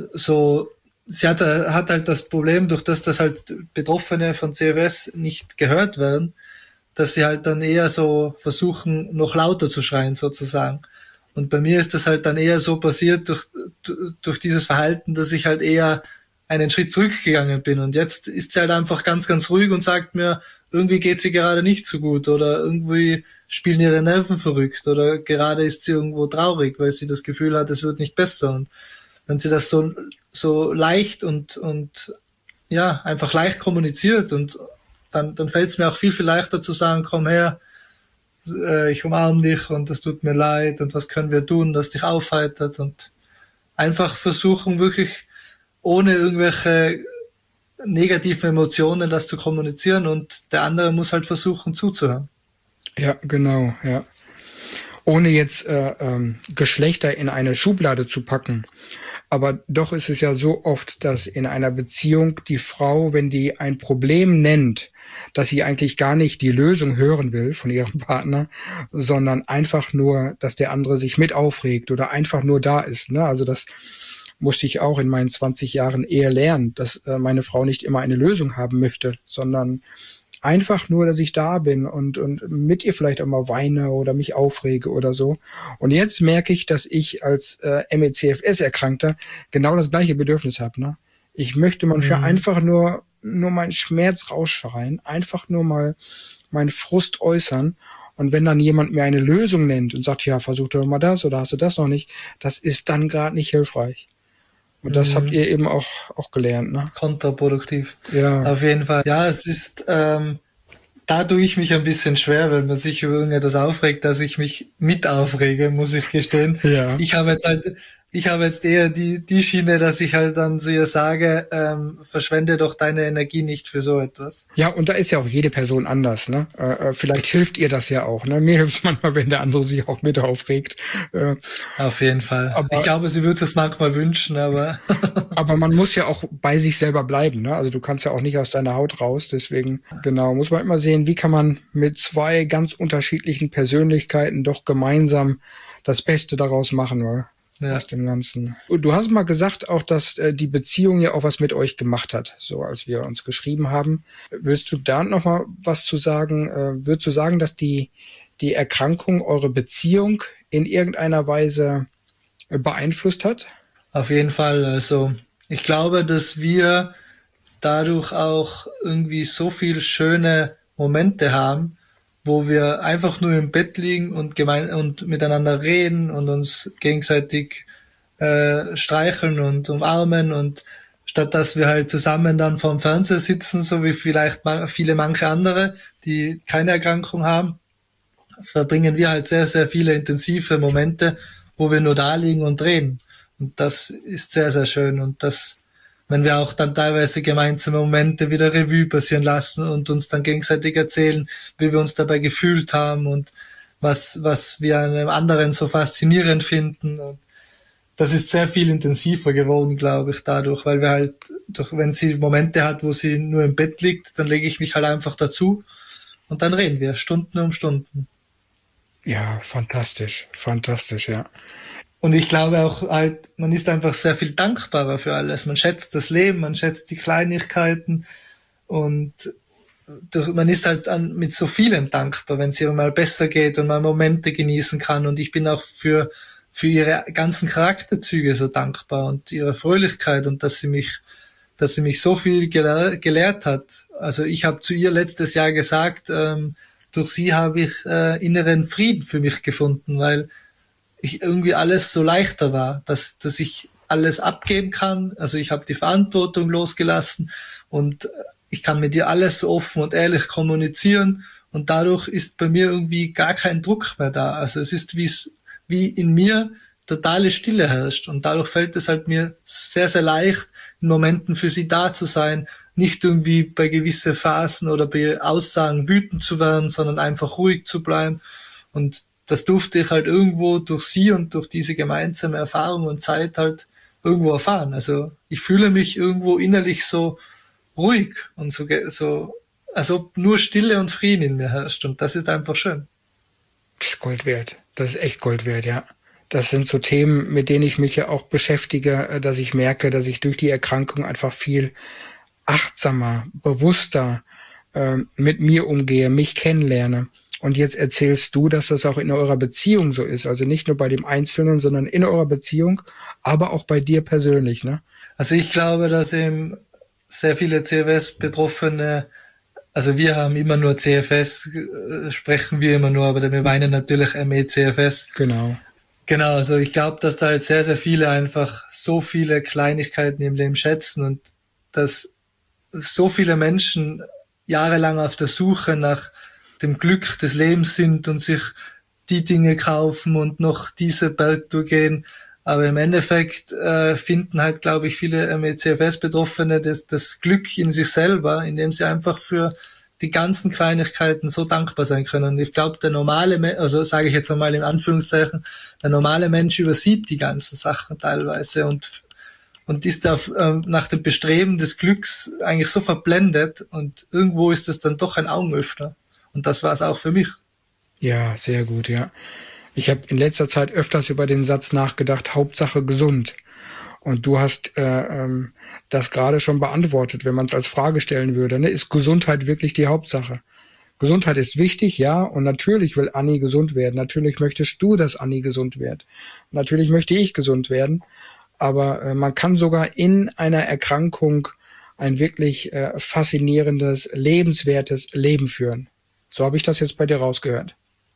sie hat halt das Problem, durch das halt Betroffene von CFS nicht gehört werden, dass sie halt dann eher so versuchen, noch lauter zu schreien sozusagen. Und bei mir ist das halt dann eher so passiert durch dieses Verhalten, dass ich halt eher einen Schritt zurückgegangen bin. Und jetzt ist sie halt einfach ganz, ganz ruhig und sagt mir, irgendwie geht sie gerade nicht so gut oder irgendwie spielen ihre Nerven verrückt oder gerade ist sie irgendwo traurig, weil sie das Gefühl hat, es wird nicht besser. Und wenn sie das so leicht und ja, einfach leicht kommuniziert und dann fällt es mir auch viel, viel leichter zu sagen, komm her, ich umarme dich und es tut mir leid und was können wir tun, das dich aufheitert und einfach versuchen, wirklich ohne irgendwelche negativen Emotionen das zu kommunizieren und der andere muss halt versuchen zuzuhören. Ja, genau, ja. Ohne jetzt Geschlechter in eine Schublade zu packen. Aber doch ist es ja so oft, dass in einer Beziehung die Frau, wenn die ein Problem nennt, dass sie eigentlich gar nicht die Lösung hören will von ihrem Partner, sondern einfach nur, dass der andere sich mit aufregt oder einfach nur da ist, ne? Also das musste ich auch in meinen 20 Jahren Ehe lernen, dass meine Frau nicht immer eine Lösung haben möchte, sondern einfach nur, dass ich da bin und mit ihr vielleicht auch mal weine oder mich aufrege oder so. Und jetzt merke ich, dass ich als ME/CFS-Erkrankter genau das gleiche Bedürfnis habe, ne? Ich möchte manchmal einfach nur meinen Schmerz rausschreien, einfach nur mal meinen Frust äußern. Und wenn dann jemand mir eine Lösung nennt und sagt, ja, versuch doch mal das oder hast du das noch nicht, das ist dann gerade nicht hilfreich. Und das habt ihr eben auch gelernt, ne? Kontraproduktiv. Ja. Auf jeden Fall. Ja, es ist, da tue ich mich ein bisschen schwer, wenn man sich über irgendetwas aufregt, dass ich mich mit aufrege, muss ich gestehen. Ja. Ich habe jetzt eher die Schiene, dass ich halt dann zu ihr sage, verschwende doch deine Energie nicht für so etwas. Ja, und da ist ja auch jede Person anders, ne? Vielleicht hilft ihr das ja auch, ne? Mir hilft es manchmal, wenn der andere sich auch mit aufregt. Auf jeden Fall. Aber ich glaube, sie würde es manchmal wünschen, aber aber man muss ja auch bei sich selber bleiben, ne? Also du kannst ja auch nicht aus deiner Haut raus, deswegen, genau, muss man immer sehen, wie kann man mit zwei ganz unterschiedlichen Persönlichkeiten doch gemeinsam das Beste daraus machen, oder? ja. Aus dem Ganzen. Und du hast mal gesagt auch, dass die Beziehung ja auch was mit euch gemacht hat, so als wir uns geschrieben haben. Willst du da noch mal was zu sagen? Würdest du sagen, dass die Erkrankung eure Beziehung in irgendeiner Weise beeinflusst hat? Auf jeden Fall. Also ich glaube, dass wir dadurch auch irgendwie so viel schöne Momente haben, wo wir einfach nur im Bett liegen und miteinander reden und uns gegenseitig streicheln und umarmen, und statt dass wir halt zusammen dann vorm Fernseher sitzen, so wie vielleicht manche andere, die keine Erkrankung haben, verbringen wir halt sehr, sehr viele intensive Momente, wo wir nur da liegen und reden. Und das ist sehr, sehr schön. Und das, wenn wir auch dann teilweise gemeinsame Momente wieder Revue passieren lassen und uns dann gegenseitig erzählen, wie wir uns dabei gefühlt haben und was wir an einem anderen so faszinierend finden. Und das ist sehr viel intensiver geworden, glaube ich, dadurch, weil wir halt, wenn sie Momente hat, wo sie nur im Bett liegt, dann lege ich mich halt einfach dazu und dann reden wir Stunden um Stunden. Ja, fantastisch, ja. Und ich glaube auch halt, man ist einfach sehr viel dankbarer für alles. Man schätzt das Leben, man schätzt die Kleinigkeiten und man ist halt mit so vielem dankbar, wenn es ihr mal besser geht und man Momente genießen kann. Und ich bin auch für ihre ganzen Charakterzüge so dankbar und ihre Fröhlichkeit und dass sie mich so viel gelehrt hat. Also ich habe zu ihr letztes Jahr gesagt, durch sie habe ich inneren Frieden für mich gefunden, weil ich irgendwie alles so leichter war, dass ich alles abgeben kann. Also ich habe die Verantwortung losgelassen und ich kann mit ihr alles so offen und ehrlich kommunizieren und dadurch ist bei mir irgendwie gar kein Druck mehr da. Also es ist wie in mir totale Stille herrscht und dadurch fällt es halt mir sehr, sehr leicht, in Momenten für sie da zu sein, nicht irgendwie bei gewissen Phasen oder bei Aussagen wütend zu werden, sondern einfach ruhig zu bleiben. Und das durfte ich halt irgendwo durch sie und durch diese gemeinsame Erfahrung und Zeit halt irgendwo erfahren. Also ich fühle mich irgendwo innerlich so ruhig und so als ob nur Stille und Frieden in mir herrscht. Und das ist einfach schön. Das ist Gold wert. Das ist echt Gold wert, ja. Das sind so Themen, mit denen ich mich ja auch beschäftige, dass ich merke, dass ich durch die Erkrankung einfach viel achtsamer, bewusster mit mir umgehe, mich kennenlerne. Und jetzt erzählst du, dass das auch in eurer Beziehung so ist. Also nicht nur bei dem Einzelnen, sondern in eurer Beziehung, aber auch bei dir persönlich, ne? Also ich glaube, dass eben sehr viele CFS-Betroffene, also wir haben immer nur CFS, sprechen wir immer nur, aber wir meinen natürlich ME-CFS. Genau. Genau, also ich glaube, dass da halt sehr, sehr viele einfach so viele Kleinigkeiten im Leben schätzen und dass so viele Menschen jahrelang auf der Suche nach dem Glück des Lebens sind und sich die Dinge kaufen und noch diese Bergtour gehen. Aber im Endeffekt finden halt, glaube ich, viele ME-CFS-Betroffene das Glück in sich selber, indem sie einfach für die ganzen Kleinigkeiten so dankbar sein können. Und ich glaube, der normale, also sage ich jetzt einmal in Anführungszeichen, der normale Mensch übersieht die ganzen Sachen teilweise und ist da nach dem Bestreben des Glücks eigentlich so verblendet und irgendwo ist das dann doch ein Augenöffner. Und das war es auch für mich. Ja, sehr gut, ja. Ich habe in letzter Zeit öfters über den Satz nachgedacht, Hauptsache gesund. Und du hast das gerade schon beantwortet, wenn man es als Frage stellen würde. Ne? Ist Gesundheit wirklich die Hauptsache? Gesundheit ist wichtig, ja. Und natürlich will Anni gesund werden. Natürlich möchtest du, dass Anni gesund wird. Natürlich möchte ich gesund werden. Aber man kann sogar in einer Erkrankung ein wirklich faszinierendes, lebenswertes Leben führen. So habe ich das jetzt bei dir rausgehört.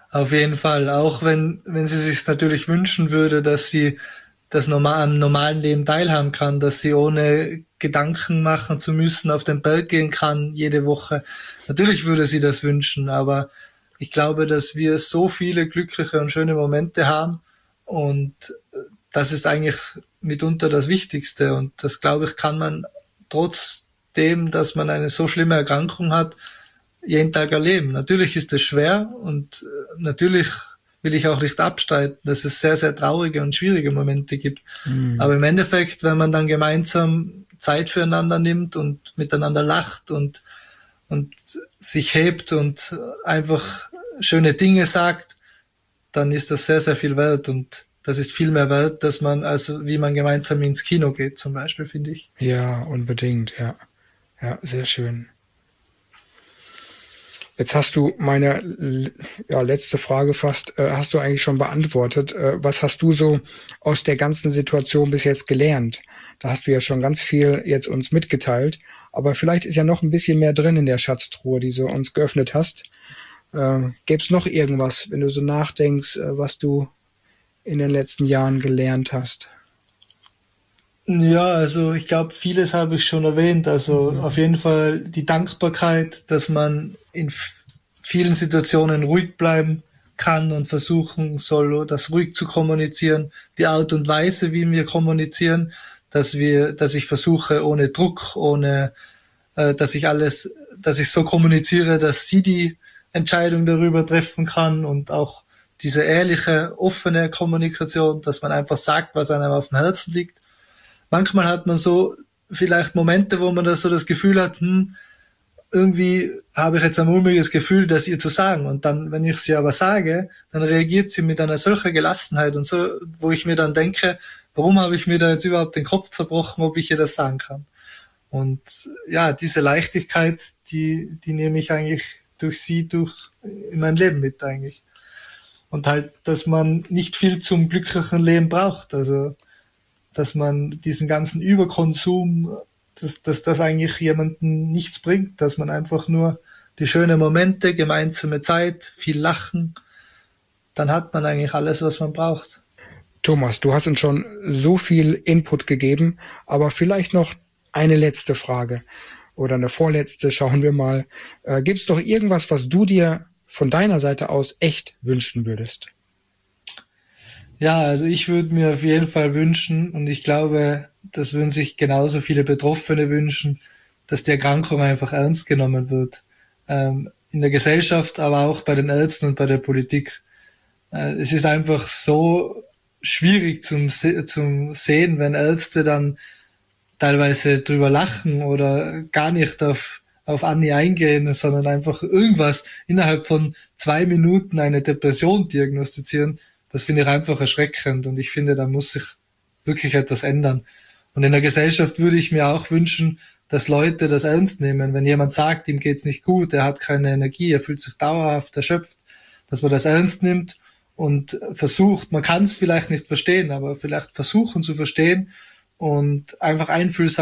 Auf jeden Fall. Auch wenn sie sich natürlich wünschen würde, dass sie am normalen Leben teilhaben kann, dass sie ohne Gedanken machen zu müssen auf den Berg gehen kann jede Woche. Natürlich würde sie das wünschen, aber ich glaube, dass wir so viele glückliche und schöne Momente haben und das ist eigentlich mitunter das Wichtigste und das, glaube ich, kann man trotzdem, dass man eine so schlimme Erkrankung hat, jeden Tag erleben. Natürlich ist es schwer und natürlich will ich auch nicht abstreiten, dass es sehr, sehr traurige und schwierige Momente gibt. Aber im Endeffekt, wenn man dann gemeinsam Zeit füreinander nimmt und miteinander lacht und sich hebt und einfach schöne Dinge sagt, dann ist das sehr, sehr viel wert und das ist viel mehr wert, dass man, also wie man gemeinsam ins Kino geht zum Beispiel, finde ich. Ja, unbedingt, ja. Ja, sehr schön. Jetzt hast du meine letzte Frage fast, hast du eigentlich schon beantwortet. Was hast du so aus der ganzen Situation bis jetzt gelernt? Da hast du ja schon ganz viel jetzt uns mitgeteilt, aber vielleicht ist ja noch ein bisschen mehr drin in der Schatztruhe, die du uns geöffnet hast. Gäbe es noch irgendwas, wenn du so nachdenkst, was du in den letzten Jahren gelernt hast? Ja, also ich glaube, vieles habe ich schon erwähnt. Also auf jeden Fall die Dankbarkeit, dass man in vielen Situationen ruhig bleiben kann und versuchen soll, das ruhig zu kommunizieren. Die Art und Weise, wie wir kommunizieren, dass ich versuche, ohne Druck, dass ich so kommuniziere, dass sie die Entscheidung darüber treffen kann und auch diese ehrliche, offene Kommunikation, dass man einfach sagt, was einem auf dem Herzen liegt. Manchmal hat man so vielleicht Momente, wo man da so das Gefühl hat, irgendwie habe ich jetzt ein mulmiges Gefühl, das ihr zu sagen. Und dann, wenn ich sie aber sage, dann reagiert sie mit einer solcher Gelassenheit und so, wo ich mir dann denke, warum habe ich mir da jetzt überhaupt den Kopf zerbrochen, ob ich ihr das sagen kann? Und ja, diese Leichtigkeit, die nehme ich eigentlich durch sie in mein Leben mit eigentlich. Und halt, dass man nicht viel zum glücklichen Leben braucht. Also dass man diesen ganzen Überkonsum, dass das eigentlich jemandem nichts bringt, dass man einfach nur die schönen Momente, gemeinsame Zeit, viel Lachen, dann hat man eigentlich alles, was man braucht. Thomas, du hast uns schon so viel Input gegeben, aber vielleicht noch eine letzte Frage oder eine vorletzte, schauen wir mal. Gibt es doch irgendwas, was du dir von deiner Seite aus echt wünschen würdest? Ja, also ich würde mir auf jeden Fall wünschen, und ich glaube, das würden sich genauso viele Betroffene wünschen, dass die Erkrankung einfach ernst genommen wird. In der Gesellschaft, aber auch bei den Ärzten und bei der Politik. Es ist einfach so schwierig zum Sehen, wenn Ärzte dann teilweise drüber lachen oder gar nicht auf Anni eingehen, sondern einfach irgendwas innerhalb von 2 Minuten eine Depression diagnostizieren. Das finde ich einfach erschreckend und ich finde, da muss sich wirklich etwas ändern. Und in der Gesellschaft würde ich mir auch wünschen, dass Leute das ernst nehmen. Wenn jemand sagt, ihm geht's nicht gut, er hat keine Energie, er fühlt sich dauerhaft erschöpft, dass man das ernst nimmt und versucht, man kann es vielleicht nicht verstehen, aber vielleicht versuchen zu verstehen und einfach einfühlsam